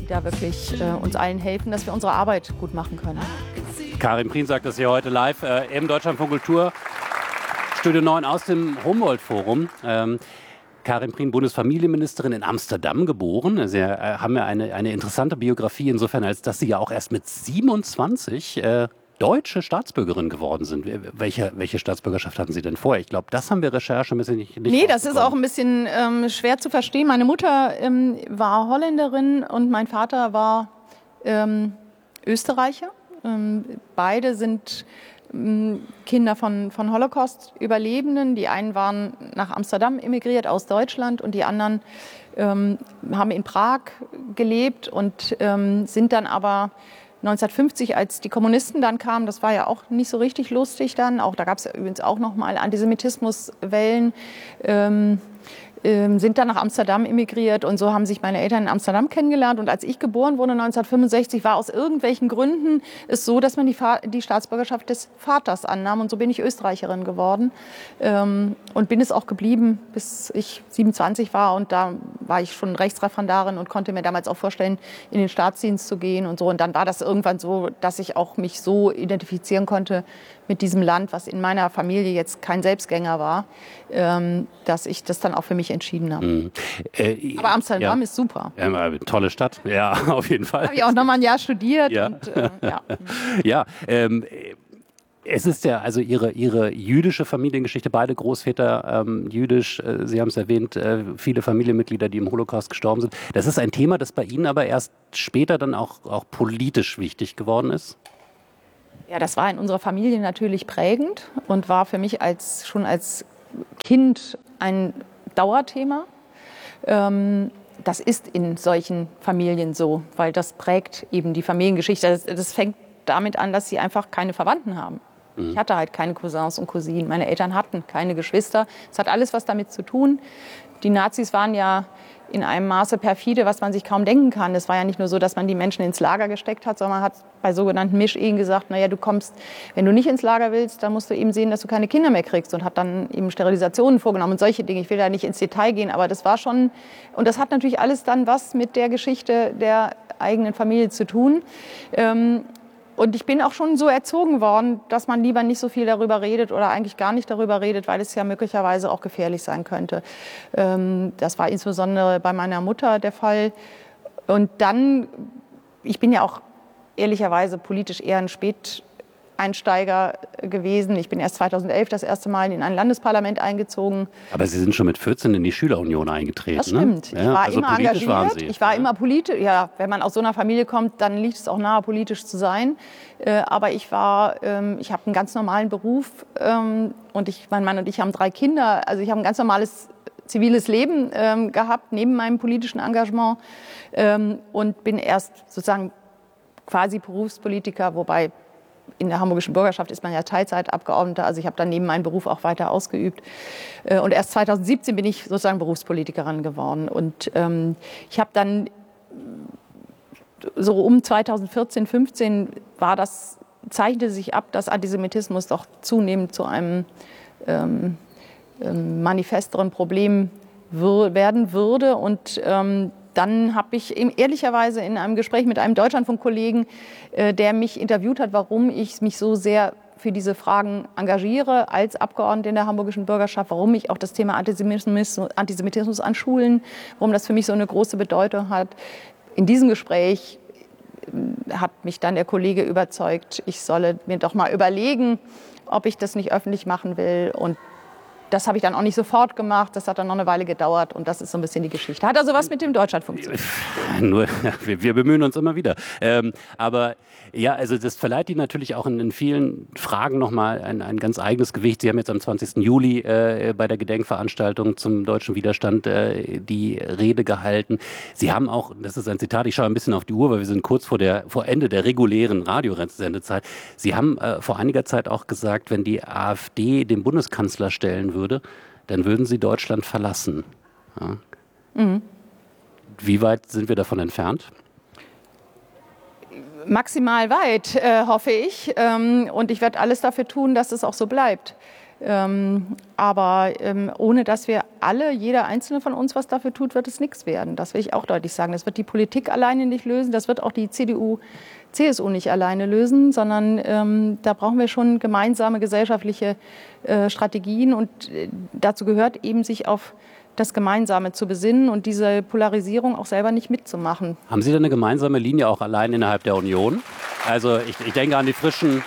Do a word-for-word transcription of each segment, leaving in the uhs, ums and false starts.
da wirklich äh, uns allen helfen, dass wir unsere Arbeit gut machen können. Karin Prien sagt das hier heute live äh, im Deutschlandfunk Kultur Studio neun aus dem Humboldt-Forum. Ähm, Karin Prien, Bundesfamilienministerin in Amsterdam geboren. Sie äh, haben ja eine, eine interessante Biografie insofern, als dass Sie ja auch erst mit siebenundzwanzig äh, deutsche Staatsbürgerin geworden sind. Welche, welche Staatsbürgerschaft hatten Sie denn vorher? Ich glaube, das haben wir Recherche ein bisschen nicht, nicht Nee, das ist auch ein bisschen ähm, schwer zu verstehen. Meine Mutter ähm, war Holländerin und mein Vater war ähm, Österreicher. Ähm, beide sind ähm, Kinder von, von Holocaust-Überlebenden. Die einen waren nach Amsterdam emigriert aus Deutschland und die anderen ähm, haben in Prag gelebt und ähm, sind dann aber neunzehnhundertfünfzig, als die Kommunisten dann kamen, das war ja auch nicht so richtig lustig dann, auch da gab es ja übrigens auch noch mal Antisemitismuswellen, ähm, ähm, sind dann nach Amsterdam emigriert und so haben sich meine Eltern in Amsterdam kennengelernt. Und als ich geboren wurde neunzehnhundertfünfundsechzig, war aus irgendwelchen Gründen es so, dass man die, Fa- die Staatsbürgerschaft des Vaters annahm. Und so bin ich Österreicherin geworden ähm, und bin es auch geblieben, bis ich siebenundzwanzig war. Und da war ich schon Rechtsreferendarin und konnte mir damals auch vorstellen, in den Staatsdienst zu gehen und so. Und dann war das irgendwann so, dass ich auch mich so identifizieren konnte mit diesem Land, was in meiner Familie jetzt kein Selbstgänger war, ähm, dass ich das dann auch für mich entschieden habe. Mhm. Äh, Aber Amsterdam ja. ist super. Ja, tolle Stadt, ja, auf jeden Fall. Habe ich auch noch mal ein Jahr studiert. Ja, und, äh, ja. ja ähm, es ist ja, also Ihre, Ihre jüdische Familiengeschichte, beide Großväter ähm, jüdisch, äh, Sie haben es erwähnt, äh, viele Familienmitglieder, die im Holocaust gestorben sind. Das ist ein Thema, das bei Ihnen aber erst später dann auch, auch politisch wichtig geworden ist? Ja, das war in unserer Familie natürlich prägend und war für mich als, schon als Kind ein Dauerthema. Ähm, das ist in solchen Familien so, weil das prägt eben die Familiengeschichte. Das, das fängt damit an, dass sie einfach keine Verwandten haben. Ich hatte halt keine Cousins und Cousinen. Meine Eltern hatten keine Geschwister. Es hat alles was damit zu tun. Die Nazis waren ja in einem Maße perfide, was man sich kaum denken kann. Es war ja nicht nur so, dass man die Menschen ins Lager gesteckt hat, sondern man hat bei sogenannten Mischehen gesagt, naja, du kommst, wenn du nicht ins Lager willst, dann musst du eben sehen, dass du keine Kinder mehr kriegst und hat dann eben Sterilisationen vorgenommen und solche Dinge. Ich will da nicht ins Detail gehen, aber das war schon, und das hat natürlich alles dann was mit der Geschichte der eigenen Familie zu tun. Ähm, Und ich bin auch schon so erzogen worden, dass man lieber nicht so viel darüber redet oder eigentlich gar nicht darüber redet, weil es ja möglicherweise auch gefährlich sein könnte. Das war insbesondere bei meiner Mutter der Fall. Und dann, ich bin ja auch ehrlicherweise politisch eher ein Späteinsteiger gewesen. Ich bin erst zweitausendelf das erste Mal in ein Landesparlament eingezogen. Aber Sie sind schon mit vierzehn in die Schülerunion eingetreten. Das stimmt. Ne? Ich war ja, also immer engagiert. Waren Sie. Ich war immer politisch. Ja, wenn man aus so einer Familie kommt, dann liegt es auch nahe, politisch zu sein. Äh, aber ich war, ähm, ich habe einen ganz normalen Beruf ähm, und ich, mein Mann und ich haben drei Kinder. Also ich habe ein ganz normales ziviles Leben ähm, gehabt neben meinem politischen Engagement ähm, und bin erst sozusagen quasi Berufspolitiker, wobei in der hamburgischen Bürgerschaft ist man ja Teilzeitabgeordneter, also ich habe dann neben meinem Beruf auch weiter ausgeübt. Und erst zweitausendsiebzehn bin ich sozusagen Berufspolitikerin geworden. Und ähm, ich habe dann so um zweitausendvierzehn, fünfzehn war das, zeichnete sich ab, dass Antisemitismus doch zunehmend zu einem ähm, ähm, manifesteren Problem wür- werden würde. Und ähm, dann habe ich eben ehrlicherweise in einem Gespräch mit einem Deutschlandfunk-Kollegen, äh, der mich interviewt hat, warum ich mich so sehr für diese Fragen engagiere als Abgeordnete in der hamburgischen Bürgerschaft, warum ich auch das Thema Antisemitismus, Antisemitismus an Schulen, warum das für mich so eine große Bedeutung hat. In diesem Gespräch hat mich dann der Kollege überzeugt, ich solle mir doch mal überlegen, ob ich das nicht öffentlich machen will. Und das habe ich dann auch nicht sofort gemacht. Das hat dann noch eine Weile gedauert und das ist so ein bisschen die Geschichte. Hat also was mit dem Deutschlandfunk zu tun. Nur, wir, wir bemühen uns immer wieder. Ähm, aber ja, also das verleiht Ihnen natürlich auch in, in vielen Fragen nochmal ein, ein ganz eigenes Gewicht. Sie haben jetzt am zwanzigsten Juli äh, bei der Gedenkveranstaltung zum deutschen Widerstand äh, die Rede gehalten. Sie haben auch, das ist ein Zitat, ich schaue ein bisschen auf die Uhr, weil wir sind kurz vor, der, vor Ende der regulären Radiosendezeit. Sie haben äh, vor einiger Zeit auch gesagt, wenn die AfD den Bundeskanzler stellen würde, dann würden Sie Deutschland verlassen. Ja. Mhm. Wie weit sind wir davon entfernt? Maximal weit, äh, hoffe ich. Ähm, und ich werde alles dafür tun, dass es auch so bleibt. Ähm, aber ähm, ohne dass wir alle, jeder Einzelne von uns was dafür tut, wird es nichts werden. Das will ich auch deutlich sagen. Das wird die Politik alleine nicht lösen, das wird auch die C D U, C S U nicht alleine lösen, sondern ähm, da brauchen wir schon gemeinsame gesellschaftliche äh, Strategien. Und äh, dazu gehört eben, sich auf das Gemeinsame zu besinnen und diese Polarisierung auch selber nicht mitzumachen. Haben Sie denn eine gemeinsame Linie auch allein innerhalb der Union? Also ich, ich denke an die frischen...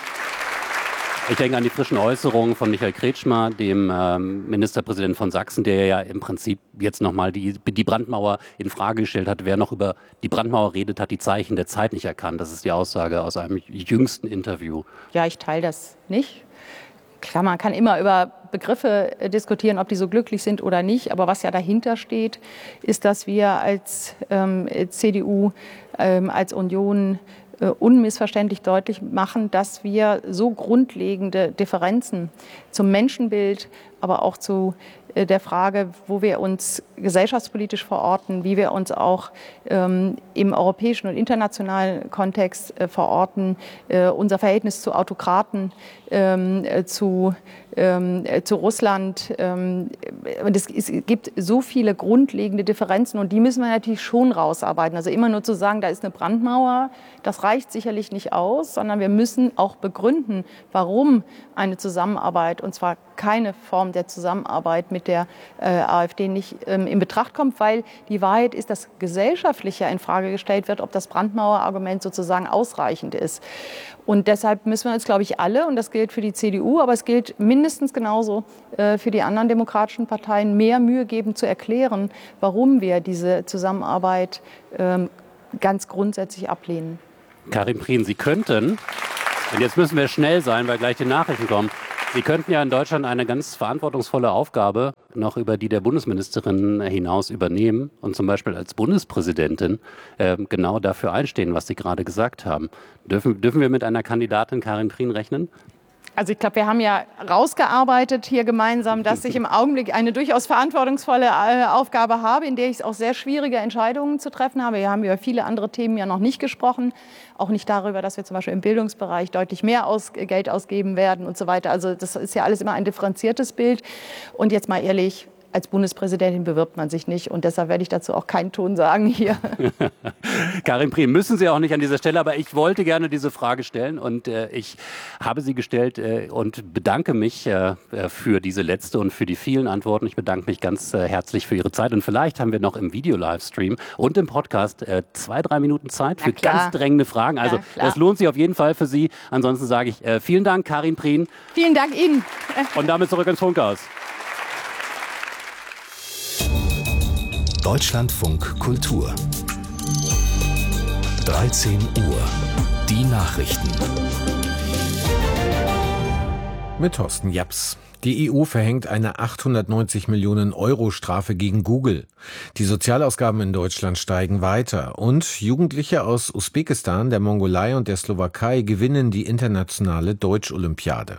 Ich denke an die frischen Äußerungen von Michael Kretschmer, dem ähm, Ministerpräsidenten von Sachsen, der ja im Prinzip jetzt nochmal die, die Brandmauer in Frage gestellt hat. Wer noch über die Brandmauer redet, hat die Zeichen der Zeit nicht erkannt. Das ist die Aussage aus einem jüngsten Interview. Ja, ich teile das nicht. Klar, man kann immer über Begriffe diskutieren, ob die so glücklich sind oder nicht. Aber was ja dahinter steht, ist, dass wir als ähm, C D U, ähm, als Union unmissverständlich deutlich machen, dass wir so grundlegende Differenzen zum Menschenbild, aber auch zu der Frage, wo wir uns gesellschaftspolitisch verorten, wie wir uns auch ähm, im europäischen und internationalen Kontext äh, verorten, äh, unser Verhältnis zu Autokraten, ähm, äh, zu, ähm, äh, zu Russland. Ähm, und es, es gibt so viele grundlegende Differenzen und die müssen wir natürlich schon rausarbeiten. Also immer nur zu sagen, da ist eine Brandmauer, das reicht sicherlich nicht aus, sondern wir müssen auch begründen, warum eine Zusammenarbeit, und zwar keine Form der Zusammenarbeit mit der äh, AfD nicht ähm, in Betracht kommt, weil die Wahrheit ist, dass gesellschaftlicher in Frage gestellt wird, ob das Brandmauerargument sozusagen ausreichend ist. Und deshalb müssen wir uns, glaube ich, alle, und das gilt für die C D U, aber es gilt mindestens genauso äh, für die anderen demokratischen Parteien, mehr Mühe geben zu erklären, warum wir diese Zusammenarbeit ähm, ganz grundsätzlich ablehnen. Karin Prien, Sie könnten, und jetzt müssen wir schnell sein, weil gleich die Nachrichten kommen, Sie könnten ja in Deutschland eine ganz verantwortungsvolle Aufgabe noch über die der Bundesministerin hinaus übernehmen und zum Beispiel als Bundespräsidentin äh, genau dafür einstehen, was Sie gerade gesagt haben. Dürfen, dürfen wir mit einer Kandidatin Karin Prien rechnen? Also ich glaube, wir haben ja rausgearbeitet hier gemeinsam, dass ich im Augenblick eine durchaus verantwortungsvolle äh, Aufgabe habe, in der ich auch sehr schwierige Entscheidungen zu treffen habe. Wir haben über viele andere Themen ja noch nicht gesprochen, auch nicht darüber, dass wir zum Beispiel im Bildungsbereich deutlich mehr aus, Geld ausgeben werden und so weiter. Also das ist ja alles immer ein differenziertes Bild. Und jetzt mal ehrlich, als Bundespräsidentin bewirbt man sich nicht und deshalb werde ich dazu auch keinen Ton sagen hier. Karin Prien, müssen Sie auch nicht an dieser Stelle, aber ich wollte gerne diese Frage stellen und äh, ich habe sie gestellt äh, und bedanke mich äh, für diese letzte und für die vielen Antworten. Ich bedanke mich ganz äh, herzlich für Ihre Zeit und vielleicht haben wir noch im Video-Livestream und im Podcast äh, zwei, drei Minuten Zeit für ganz drängende Fragen. Also ja, das lohnt sich auf jeden Fall für Sie. Ansonsten sage ich äh, vielen Dank, Karin Prien. Vielen Dank Ihnen. Und damit zurück ins Funkhaus. Deutschlandfunk Kultur. dreizehn Uhr. Die Nachrichten. Mit Thorsten Japs. Die E U verhängt eine achthundertneunzig Millionen Euro Strafe gegen Google. Die Sozialausgaben in Deutschland steigen weiter und Jugendliche aus Usbekistan, der Mongolei und der Slowakei gewinnen die internationale Deutsch-Olympiade.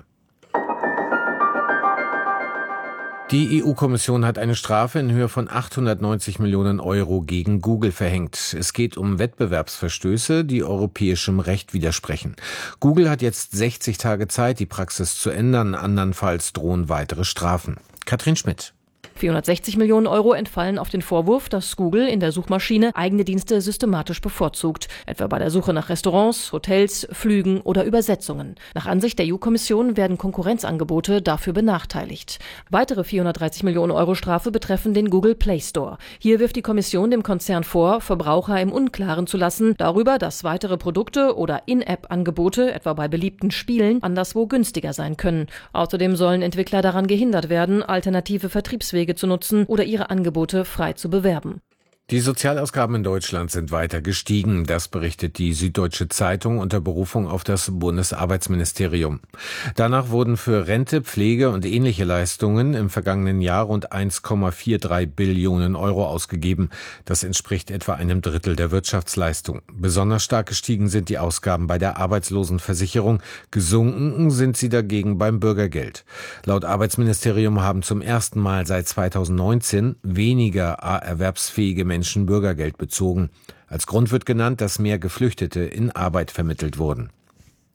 Die E U-Kommission hat eine Strafe in Höhe von achthundertneunzig Millionen Euro gegen Google verhängt. Es geht um Wettbewerbsverstöße, die europäischem Recht widersprechen. Google hat jetzt sechzig Tage Zeit, die Praxis zu ändern. Andernfalls drohen weitere Strafen. Katrin Schmidt. vierhundertsechzig Millionen Euro entfallen auf den Vorwurf, dass Google in der Suchmaschine eigene Dienste systematisch bevorzugt, etwa bei der Suche nach Restaurants, Hotels, Flügen oder Übersetzungen. Nach Ansicht der E U-Kommission werden Konkurrenzangebote dafür benachteiligt. Weitere vierhundertdreißig Millionen Euro Strafe betreffen den Google Play Store. Hier wirft die Kommission dem Konzern vor, Verbraucher im Unklaren zu lassen darüber, dass weitere Produkte oder In-App-Angebote, etwa bei beliebten Spielen, anderswo günstiger sein können. Außerdem sollen Entwickler daran gehindert werden, alternative Vertriebswege zu nutzen oder ihre Angebote frei zu bewerben. Die Sozialausgaben in Deutschland sind weiter gestiegen. Das berichtet die Süddeutsche Zeitung unter Berufung auf das Bundesarbeitsministerium. Danach wurden für Rente, Pflege und ähnliche Leistungen im vergangenen Jahr rund eins Komma dreiundvierzig Billionen Euro ausgegeben. Das entspricht etwa einem Drittel der Wirtschaftsleistung. Besonders stark gestiegen sind die Ausgaben bei der Arbeitslosenversicherung. Gesunken sind sie dagegen beim Bürgergeld. Laut Arbeitsministerium haben zum ersten Mal seit zweitausendneunzehn weniger erwerbsfähige Menschen Menschen Bürgergeld bezogen. Als Grund wird genannt, dass mehr Geflüchtete in Arbeit vermittelt wurden.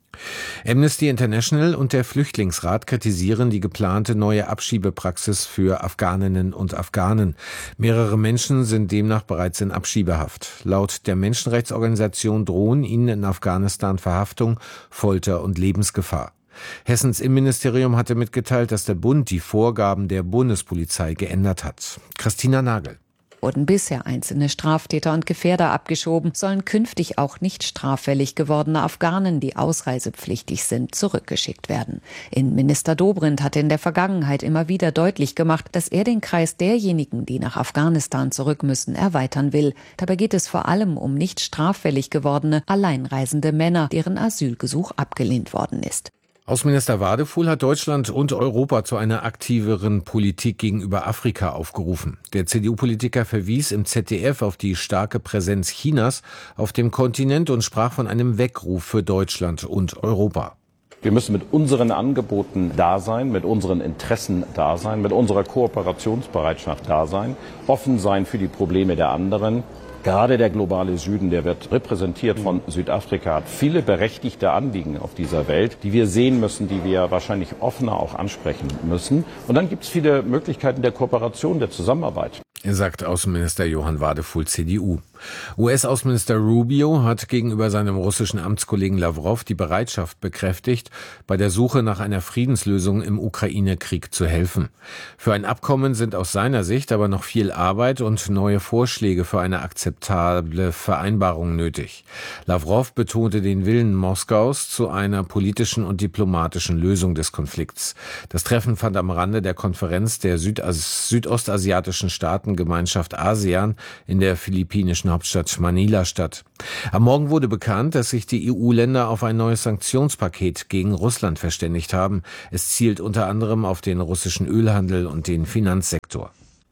Amnesty International und der Flüchtlingsrat kritisieren die geplante neue Abschiebepraxis für Afghaninnen und Afghanen. Mehrere Menschen sind demnach bereits in Abschiebehaft. Laut der Menschenrechtsorganisation drohen ihnen in Afghanistan Verhaftung, Folter und Lebensgefahr. Hessens Innenministerium hatte mitgeteilt, dass der Bund die Vorgaben der Bundespolizei geändert hat. Christina Nagel. Wurden bisher einzelne Straftäter und Gefährder abgeschoben, sollen künftig auch nicht straffällig gewordene Afghanen, die ausreisepflichtig sind, zurückgeschickt werden. Innenminister Dobrindt hatte in der Vergangenheit immer wieder deutlich gemacht, dass er den Kreis derjenigen, die nach Afghanistan zurück müssen, erweitern will. Dabei geht es vor allem um nicht straffällig gewordene, alleinreisende Männer, deren Asylgesuch abgelehnt worden ist. Außenminister Wadefuhl hat Deutschland und Europa zu einer aktiveren Politik gegenüber Afrika aufgerufen. Der C D U-Politiker verwies im Z D F auf die starke Präsenz Chinas auf dem Kontinent und sprach von einem Weckruf für Deutschland und Europa. Wir müssen mit unseren Angeboten da sein, mit unseren Interessen da sein, mit unserer Kooperationsbereitschaft da sein, offen sein für die Probleme der anderen. Gerade der globale Süden, der wird repräsentiert von Südafrika, hat viele berechtigte Anliegen auf dieser Welt, die wir sehen müssen, die wir wahrscheinlich offener auch ansprechen müssen. Und dann gibt es viele Möglichkeiten der Kooperation, der Zusammenarbeit. Sagt Außenminister Johann Wadefuhl, C D U. U S-Außenminister Rubio hat gegenüber seinem russischen Amtskollegen Lavrov die Bereitschaft bekräftigt, bei der Suche nach einer Friedenslösung im Ukraine-Krieg zu helfen. Für ein Abkommen sind aus seiner Sicht aber noch viel Arbeit und neue Vorschläge für eine akzeptable Vereinbarung nötig. Lavrov betonte den Willen Moskaus zu einer politischen und diplomatischen Lösung des Konflikts. Das Treffen fand am Rande der Konferenz der Südas- südostasiatischen Staatengemeinschaft ASEAN in der philippinischen Hauptstadt Manila statt. Am Morgen wurde bekannt, dass sich die E U-Länder auf ein neues Sanktionspaket gegen Russland verständigt haben. Es zielt unter anderem auf den russischen Ölhandel und den Finanzsektor.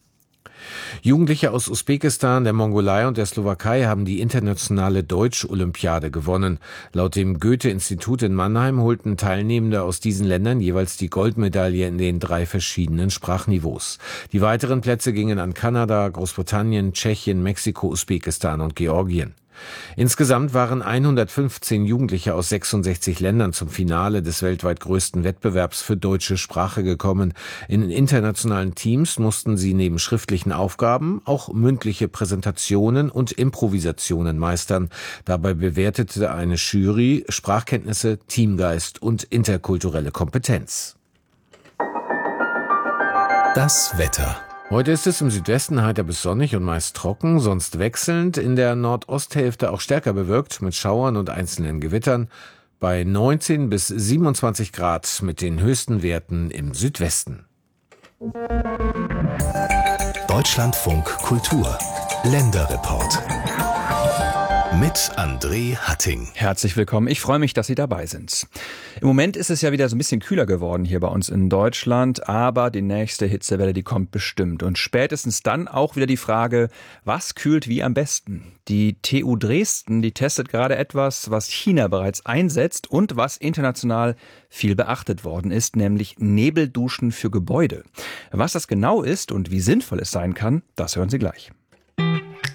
Jugendliche aus Usbekistan, der Mongolei und der Slowakei haben die internationale Deutsch-Olympiade gewonnen. Laut dem Goethe-Institut in Mannheim holten Teilnehmende aus diesen Ländern jeweils die Goldmedaille in den drei verschiedenen Sprachniveaus. Die weiteren Plätze gingen an Kanada, Großbritannien, Tschechien, Mexiko, Usbekistan und Georgien. Insgesamt waren hundertfünfzehn Jugendliche aus sechsundsechzig Ländern zum Finale des weltweit größten Wettbewerbs für deutsche Sprache gekommen. In internationalen Teams mussten sie neben schriftlichen Aufgaben auch mündliche Präsentationen und Improvisationen meistern. Dabei bewertete eine Jury Sprachkenntnisse, Teamgeist und interkulturelle Kompetenz. Das Wetter. Heute ist es im Südwesten heiter bis sonnig und meist trocken, sonst wechselnd, in der Nordosthälfte auch stärker bewölkt mit Schauern und einzelnen Gewittern, bei neunzehn bis siebenundzwanzig Grad mit den höchsten Werten im Südwesten. Deutschlandfunk Kultur Länderreport mit André Hatting. Herzlich willkommen. Ich freue mich, dass Sie dabei sind. Im Moment ist es ja wieder so ein bisschen kühler geworden hier bei uns in Deutschland, aber die nächste Hitzewelle, die kommt bestimmt. Und spätestens dann auch wieder die Frage, was kühlt wie am besten? Die T U Dresden, die testet gerade etwas, was China bereits einsetzt und was international viel beachtet worden ist, nämlich Nebelduschen für Gebäude. Was das genau ist und wie sinnvoll es sein kann, das hören Sie gleich.